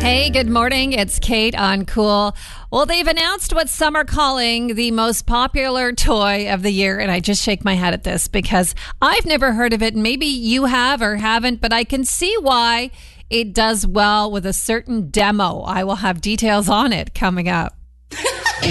Hey, good morning. It's Kate on Cool. Well, they've announced what some are calling the most popular toy of the year. And I just shake my head at this because I've never heard of it. Maybe you have or haven't, but I can see why it does well with a certain demo. I will have details on it coming up.